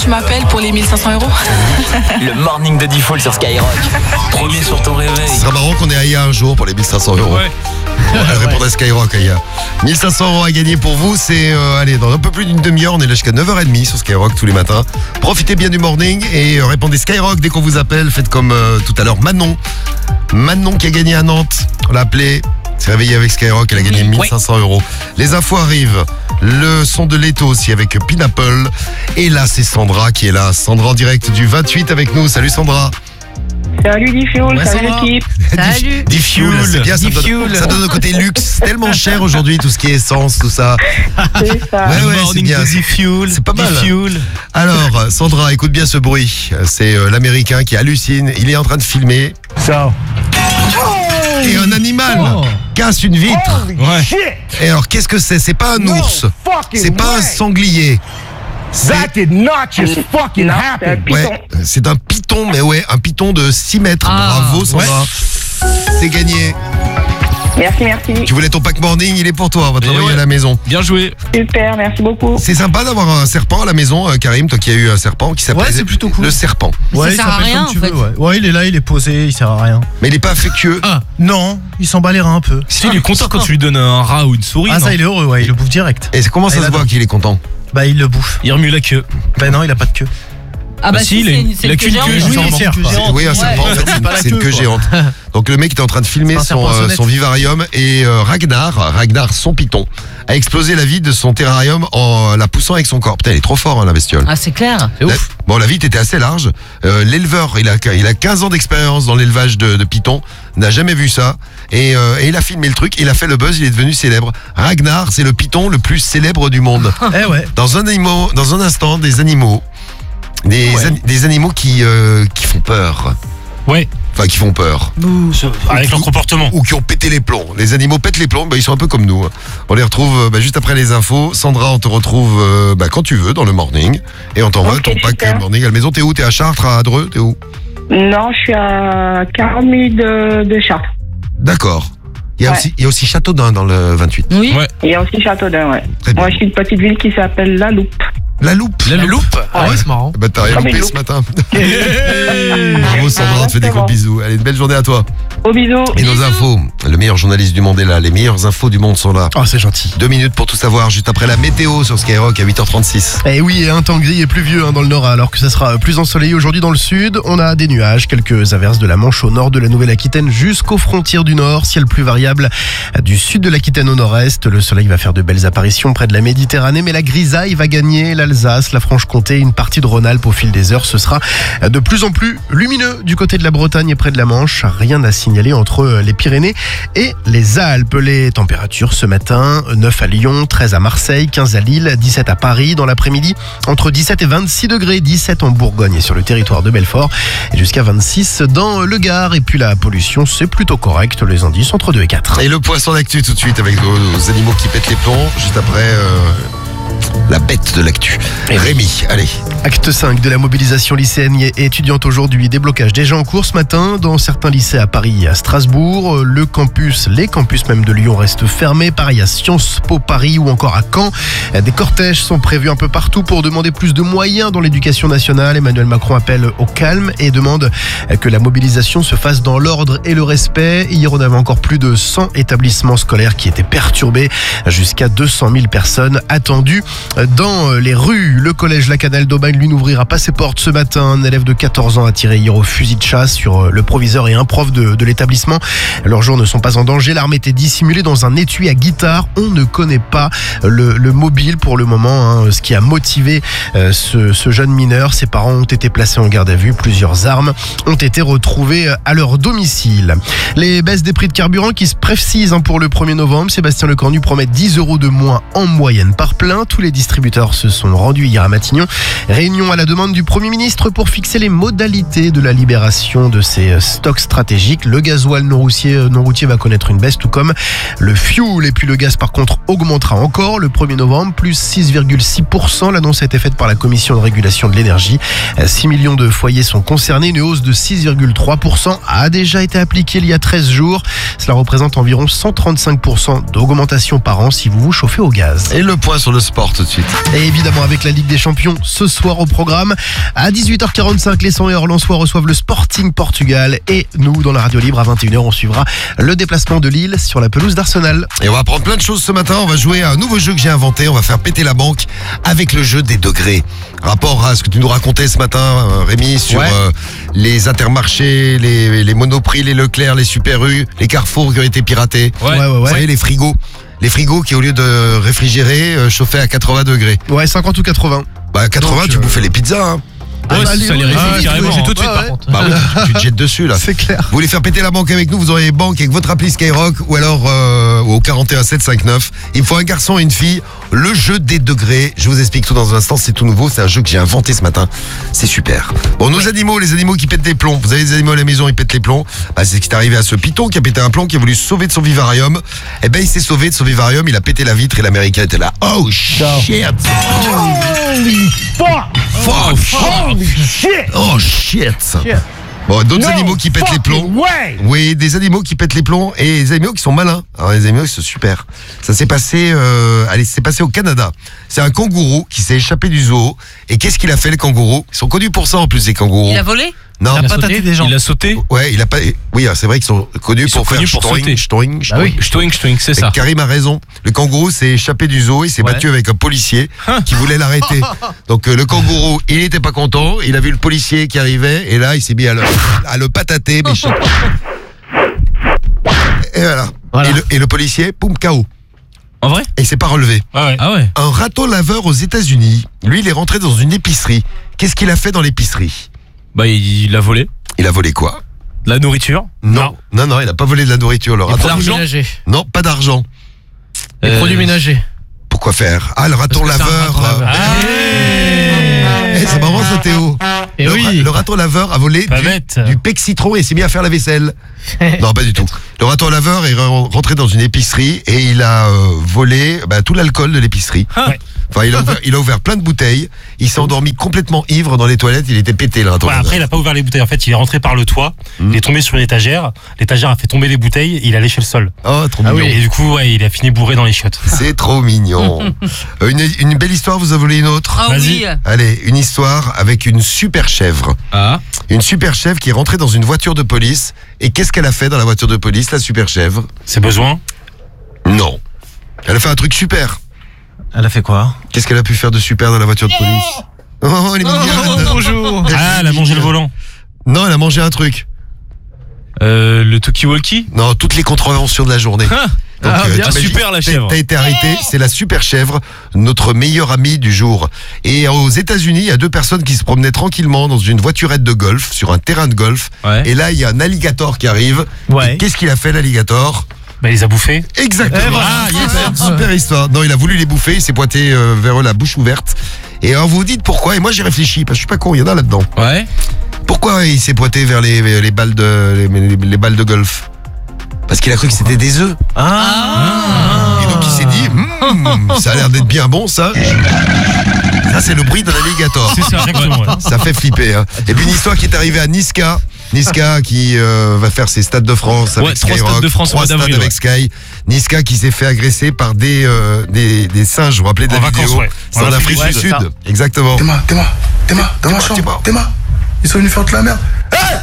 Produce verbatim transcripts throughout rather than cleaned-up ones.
tu m'appelles pour les mille cinq cents euros. Le morning de Diffoul sur Skyrock. Premier sur ton réveil. Ce sera marrant qu'on ait Aya un jour pour les mille cinq cents euros. Ouais. Bon, elle répondrait Skyrock, Aya. mille cinq cents euros à gagner pour vous, c'est euh, allez, dans un peu plus d'une demi-heure, on est là jusqu'à neuf heures trente sur Skyrock tous les matins. Profitez bien du morning et euh, répondez Skyrock dès qu'on vous appelle. Faites comme euh, tout à l'heure Manon. Manon qui a gagné à Nantes. On l'a appelée. S'est réveillée avec Skyrock, elle a gagné mille cinq cents euros. Les infos arrivent. Le son de Leto aussi avec Pineapple. Et là, c'est Sandra qui est là. Sandra en direct du vingt-huit avec nous. Salut Sandra. Salut Diffoul, Ouais, salut Sandra. l'équipe. Salut. Diffuel, c'est bien, ça donne, Diffuel. ça donne le côté luxe. C'est tellement cher aujourd'hui, tout ce qui est essence, tout ça. C'est ça. Ouais, ouais, c'est morning bien. de Diffoul. C'est pas mal. Diffoul. Alors, Sandra, écoute bien ce bruit. C'est euh, l'Américain qui hallucine. Il est en train de filmer. So. Et un animal Oh. casse une vitre. Ouais. Et alors, qu'est-ce que c'est? C'est pas un ours. C'est pas un sanglier. C'est That did not just fucking Non, happen. c'est un ouais, c'est un python, mais ouais, un python de six mètres. Ah, Bravo, Sandra. C'est gagné. Merci, merci. Tu voulais ton pack morning, il est pour toi. On va te Et l'envoyer ouais. à la maison. Bien joué. Super, merci beaucoup. C'est sympa d'avoir un serpent à la maison, euh, Karim, toi qui as eu un serpent qui s'appelle Ouais, c'est plutôt cool. le serpent. Ça sert à s'appelle rien, comme tu en fait. veux, ouais. Ouais, il est là, il est posé, il sert à rien. Mais il est pas affectueux. Ah. Non, il s'en bat les reins un peu. Si, il est content quand tu lui donnes un rat ou une souris. Ah, non ça, il est heureux, ouais, il le bouffe direct. Et c'est- comment Ah, ça il se voit adore. qu'il est content? Bah, il le bouffe. Il remue la queue. Bah, non, il a pas de queue. Ah bah, Bah si, si, il a c'est une- une- c'est il a une qu'une queue queue, géante. oui, sûrement. c'est une queue Ouais. géante. Oui, un Ouais. serpent, en fait, c'est une- Pas la c'est une queue, queue quoi. géante. Donc le mec est en train de filmer C'est un son, serpent euh, sonnette. son vivarium et euh, Ragnar, Ragnar, son python, a explosé la vitre de son terrarium en la poussant avec son corps. Putain, il est trop fort, hein, la bestiole. Ah, c'est clair. C'est La- ouf. Bon, la vitre était assez large. Euh, L'éleveur, il a, il a quinze ans d'expérience dans l'élevage de, de pythons, n'a jamais vu ça. Et, euh, et il a filmé le truc, il a fait le buzz, il est devenu célèbre. Ragnar, c'est le python le plus célèbre du monde. Eh ouais. Dans un, animal, dans un instant, des animaux. Des, Ouais. an- des animaux qui, euh, qui font peur. Ouais. Enfin, qui font peur. Avec leur comportement. Ou qui ont pété les plombs. Les animaux pètent les plombs, bah, ils sont un peu comme nous. On les retrouve euh, bah, juste après les infos. Sandra, on te retrouve euh, bah, quand tu veux dans le morning. Et on t'envoie Ok, ton pack super. morning à la maison. T'es où? T'es à Chartres, à Dreux? T'es où? Non, je suis à quarante minutes de, de Chartres. D'accord. Il y a, Ouais. aussi, il y a aussi Châteaudun dans le vingt-huit. Oui. Ouais. Il y a aussi Châteaudun, ouais. Très bien. Moi, je suis une petite ville qui s'appelle La Loupe. La loupe. La loupe. Ah ouais, c'est marrant. Bah, t'as rien Comme loupé une ce loupe. matin. Bravo Sandra, on te fait des gros Exactement. bisous. Allez, une belle journée à toi. Au bisous. Et nos infos. Le meilleur journaliste du monde est là. Les meilleures infos du monde sont là. Oh, c'est gentil. Deux minutes pour tout savoir, juste après la météo sur Skyrock à huit heures trente-six. Eh oui, et un temps gris et pluvieux hein, dans le nord, alors que ça sera plus ensoleillé aujourd'hui dans le sud. On a des nuages, quelques averses de la Manche au nord de la Nouvelle-Aquitaine jusqu'aux frontières du nord. Ciel plus variable du sud de l'Aquitaine au nord-est. Le soleil va faire de belles apparitions près de la Méditerranée, mais la grisaille va gagner l'Alsace, la Franche-Comté, une partie de Rhône-Alpes au fil des heures. Ce sera de plus en plus lumineux du côté de la Bretagne et près de la Manche. Rien à signaler entre les Pyrénées et les Alpes. Les températures ce matin, neuf à Lyon, treize à Marseille, quinze à Lille, dix-sept à Paris. Dans l'après-midi, entre dix-sept et vingt-six degrés, dix-sept en Bourgogne et sur le territoire de Belfort, et jusqu'à vingt-six dans le Gard. Et puis la pollution, c'est plutôt correct. Les indices entre deux et quatre. Et le poisson d'actu tout de suite avec nos, nos animaux qui pètent les plombs, juste après euh, la bête de l'actu. Rémi, allez. Acte cinq de la mobilisation lycéenne et étudiante aujourd'hui. Déblocage déjà en cours ce matin dans certains lycées à Paris et à Strasbourg. Le campus, les campus même de Lyon restent fermés. Pareil à Sciences Po Paris ou encore à Caen. Des cortèges sont prévus un peu partout pour demander plus de moyens dans l'éducation nationale. Emmanuel Macron appelle au calme et demande que la mobilisation se fasse dans l'ordre et le respect. Hier, on avait encore plus de cent établissements scolaires qui étaient perturbés. Jusqu'à deux cent mille personnes attendues dans les rues. Le collège La Canale d'Aubagne, lui, n'ouvrira pas ses portes ce matin. Un élève de quatorze ans a tiré hier au fusil de chasse sur le proviseur et un prof de, de l'établissement. Leurs jours ne sont pas en danger. L'arme était dissimulée dans un étui à guitare. On ne connaît pas le, le mobile pour le moment, hein, ce qui a motivé euh, ce, ce jeune mineur. Ses parents ont été placés en garde à vue. Plusieurs armes ont été retrouvées à leur domicile. Les baisses des prix de carburant qui se précisent hein, pour le premier novembre. Sébastien Lecornu promet dix euros de moins en moyenne par plein. Tous les distributeurs se sont rendus hier à Matignon. Réunion à la demande du Premier ministre pour fixer les modalités de la libération de ces stocks stratégiques. Le gasoil non routier, non routier va connaître une baisse, tout comme le fuel. Et puis le gaz, par contre, augmentera encore le premier novembre, plus six virgule six pour cent. L'annonce a été faite par la Commission de régulation de l'énergie. six millions de foyers sont concernés. Une hausse de six virgule trois pour cent a déjà été appliquée il y a treize jours. Cela représente environ cent trente-cinq pour cent d'augmentation par an si vous vous chauffez au gaz. Et le point sur le sport. sport tout de suite. Et évidemment avec la Ligue des Champions ce soir au programme. À dix-huit heures quarante-cinq, les cent et Orlensois reçoivent le Sporting Portugal. Et nous, dans la radio libre, à vingt et une heures, on suivra le déplacement de Lille sur la pelouse d'Arsenal. Et on va apprendre plein de choses ce matin. On va jouer à un nouveau jeu que j'ai inventé. On va faire péter la banque avec le jeu des degrés. Rapport à ce que tu nous racontais ce matin, euh, Rémi, sur Ouais. euh, les Intermarchés, les, les Monoprix, les Leclerc, les Super U, les Carrefour qui ont été piratés. Ouais. ouais, ouais. Vous ouais. voyez, les frigos. Les frigos qui, au lieu de réfrigérer, euh, chauffaient à quatre-vingts degrés. Ouais, cinquante ou quatre-vingts. Bah, quatre-vins, Donc, tu euh, bouffais les pizzas, hein. Ouais, bah, ça les- les ah, réfugie oui, carrément. oui, Tout de suite, ouais, par ouais. contre. Bah oui, tu, tu te jettes dessus, là. C'est clair. Vous voulez faire péter la banque avec nous, vous aurez banque avec votre appli Skyrock ou alors euh, au quarante et un sept cinquante-neuf. Il me faut un garçon et une fille. Le jeu des degrés. Je vous explique tout dans un instant. C'est tout nouveau. C'est un jeu que j'ai inventé ce matin. C'est super. Bon, nos animaux, les animaux qui pètent des plombs. Vous avez des animaux à la maison, ils pètent les plombs. Bah, c'est ce qui est arrivé à ce python qui a pété un plomb, qui a voulu se sauver de son vivarium. Eh ben, il s'est sauvé de son vivarium. Il a pété la vitre et l'américain était là. Oh shit! Oh, shit! Oh shit! Bon, d'autres animaux qui pètent les plombs. Oui, des animaux qui pètent les plombs et des animaux qui sont malins. Alors les animaux, ils sont super. Ça s'est passé, euh, allez, c'est passé au Canada. C'est un kangourou qui s'est échappé du zoo. Et qu'est-ce qu'il a fait, les kangourous? Ils sont connus pour ça en plus, les kangourous. Il a volé? Non. Il a pas sauté tâté des gens. Il a sauté. Ouais, il a pas. Oui, c'est vrai qu'ils sont connus Ils sont pour faire connus pour shtoing, sauter. shtoing, Bah shtoing. oui. Shtoing, shtoing, c'est Et ça. Karim a raison. Le kangourou s'est échappé du zoo, il s'est Ouais. battu avec un policier qui voulait l'arrêter. Donc euh, le kangourou, il n'était pas content, il a vu le policier qui arrivait et là il s'est mis à le, à le patater, méchant. Et voilà. Voilà. Et, le, et le policier, poum, K O. En vrai? Et il s'est pas relevé. Ah ouais. Ah ouais. Un râteau laveur aux États-Unis, lui, il est rentré dans une épicerie. Qu'est-ce qu'il a fait dans l'épicerie? Bah, il a volé. Il a volé quoi? De la nourriture. Non, non, non, il a pas volé de la nourriture. Le Les raton. produits l'argent ménagers. Non, pas d'argent. Les Euh, produits ménagers. Pourquoi faire? Ah, le raton Parce que c'est un laveur. raton laveur. Eh, c'est marrant ça, Théo. Et le, oui. ra- le raton laveur a volé Pas du, bête. du pec citron et s'est mis à faire la vaisselle. Non, pas du tout. Le raton laveur est re- rentré dans une épicerie et il a euh, volé bah, tout l'alcool de l'épicerie. Ah. Enfin, il a, ouvert, il a ouvert plein de bouteilles. Il s'est endormi complètement ivre dans les toilettes. Il était pété, le raton Ouais, laveur. après, il a pas ouvert les bouteilles. En fait, il est rentré par le toit. Hmm. Il est tombé sur une étagère. L'étagère a fait tomber les bouteilles. Et il a léché le sol. Oh, trop Ah mignon. Et du coup, ouais, il a fini bourré dans les chiottes. C'est trop mignon. Euh, une, une belle histoire, vous en voulez une autre? Ah Vas-y. oui. Allez, une histoire avec une super chèvre. Ah. Une super chèvre qui est rentrée dans une voiture de police. Et qu'est-ce qu'elle a fait dans la voiture de police, la super chèvre? C'est besoin. Non. Elle a fait un truc super. Elle a fait quoi? Qu'est-ce qu'elle a pu faire de super dans la voiture de police? Oh, elle est mignonne. Bonjour. Ah, elle a mangé le volant. Non, elle a mangé un truc. Euh, le Talkie-Walkie. Non, toutes les contraventions de la journée. Ah. Donc, Ah, euh, bien. Ah, t'imagines- super la t'as- chèvre. T'as été arrêté, c'est la super chèvre, notre meilleure amie du jour. Et aux États-Unis, il y a deux personnes qui se promenaient tranquillement dans une voiturette de golf, sur un terrain de golf. Ouais. Et là, il y a un alligator qui arrive. Ouais. Et qu'est-ce qu'il a fait, l'alligator? Bah, il les a bouffés. Exactement. Eh, voilà. Ah, yes, super histoire. Non, il a voulu les bouffer, il s'est pointé euh, vers eux la bouche ouverte. Et alors, vous vous dites pourquoi? Et moi, j'ai réfléchi, parce que je suis pas con, il y en a là-dedans. Ouais. Pourquoi il s'est pointé vers les, vers les balles de les, les- les balles de golf? Parce qu'il a cru que c'était des œufs. Ah. Et donc il s'est dit, Hmm, ça a l'air d'être bien bon ça. Ça c'est le bruit d'un alligator. C'est ça, exactement. ouais. Ça fait flipper. Hein. Et puis une histoire qui est arrivée à Niska. Niska qui euh, va faire ses stades de France avec Ouais, trois Skyrock, stades de France au trois mois stades d'avril, avec ouais. Sky. Niska qui s'est fait agresser par des euh, des, des singes. Vous vous rappelez de En la vacances, vidéo? ouais. C'est En en Afrique Afrique du du Sud. Sud. Exactement. Théma, Théma, Théma, dans ma Théma, chambre, Théma. Théma. Ils sont venus faire de la merde. Hey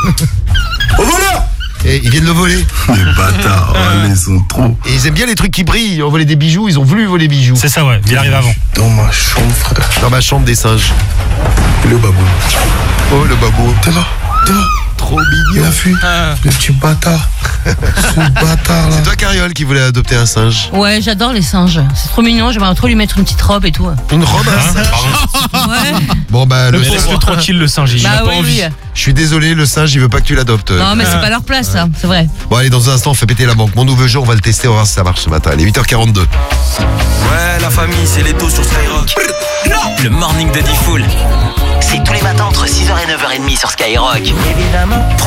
Au voleur Et ils viennent le voler. Les bâtards, ils sont trop. Et ils aiment bien les trucs qui brillent. Ils ont volé des bijoux. Ils ont voulu voler des bijoux. C'est ça, ouais. Il arrive avant. Dans ma chambre, frère. Dans ma chambre des singes. Le babou. Oh le babou. Théma, Théma. Trop Il mignon. a fui. Le petit bâtard. Ce bâtard là. C'est toi, Cariole, qui voulait adopter un singe. Ouais, j'adore les singes. C'est trop mignon. J'aimerais trop lui mettre une petite robe et tout. Une robe à un Hein singe. Ouais. Bon, bah, le Mais laisse-le singe. tranquille, le singe. Il Bah n'a pas oui, envie. oui. Je suis désolé, le singe, il veut pas que tu l'adoptes. Non, mais c'est pas leur place, ça. C'est vrai. Bon, allez, dans un instant, on fait péter la banque. Mon nouveau jeu, on va le tester, on va voir si ça marche ce matin. Allez, huit heures quarante-deux. Ouais, la famille, c'est les taux sur Skyrock. Le morning de Diffoul. C'est tous les matins entre six heures et neuf heures trente sur Skyrock. Évidemment.